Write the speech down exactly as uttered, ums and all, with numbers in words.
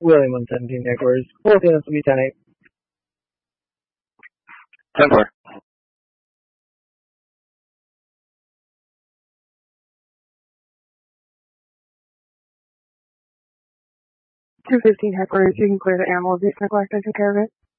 William one seventeen headquarters. Fourth units will be ten eight. ten four. two fifteen headquarters, you can clear the animals. It's neglect, I took care of it.